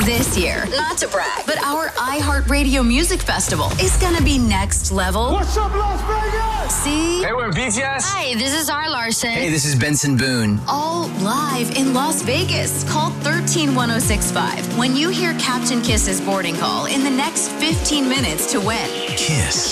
This year, not to brag, but our iHeartRadio Music Festival is gonna be next level. What's up, Las Vegas? See? Hey, we're BTS. Hi, this is R. Larson. Hey, this is Benson Boone. All live in Las Vegas. Call 131065 when you hear Captain Kiss's boarding call in the next 15 minutes to win. Kiss.